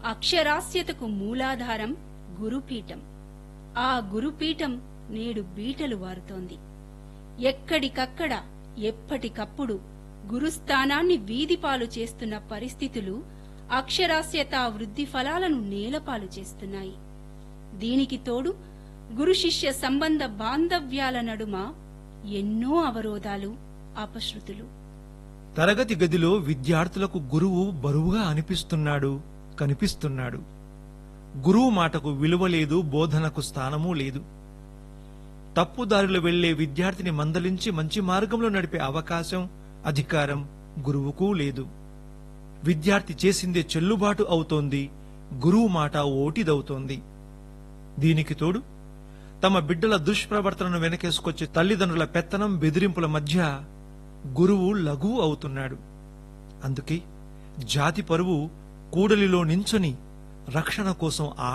అక్షరాస్యతకు మూలాధారం గురుపీఠం. ఆ గురుపీఠం నేడు బీటలు వారుతోంది. ఎక్కడికక్కడ ఎప్పటికప్పుడు గురుస్థానాన్ని వీధిపాలు చేస్తున్న పరిస్థితులు అక్షరాస్యతా వృద్ధి ఫలాలను నేలపాలు చేస్తున్నాయి. దీనికి తోడు గురు శిష్య సంబంధ బాంధవ్యాల నడుమ ఎన్నో అవరోధాలు, అపశృతులు. తరగతి గదిలో విద్యార్థులకు గురువు బరువుగా అనిపిస్తున్నాడు, కనిపిస్తున్నాడు. గురువు మాటకు విలువ లేదు, బోధనకు స్థానమూ లేదు. తప్పుదారిలో వెళ్లే విద్యార్థిని మందలించి మంచి మార్గంలో నడిపే అవకాశం, అధికారం గురువుకు లేదు. విద్యార్థి చేసిందే చెల్లుబాటు అవుతోంది, గురువు మాట ఓటిదవుతోంది. దీనికి తోడు తమ బిడ్డల దుష్ప్రవర్తనను వెనకేసుకొచ్చే తల్లిదండ్రుల పెత్తనం, బెదిరింపుల మధ్య గురువు లఘువు అవుతున్నాడు. అందుకే జాతి పరువు కూడలిలో నించుని రక్షణ కోసం